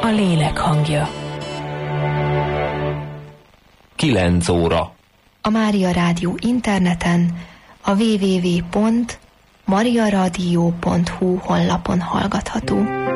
A lélek hangja. 9 óra. A Mária Rádió interneten, a www.mariaradio.hu honlapon hallgatható.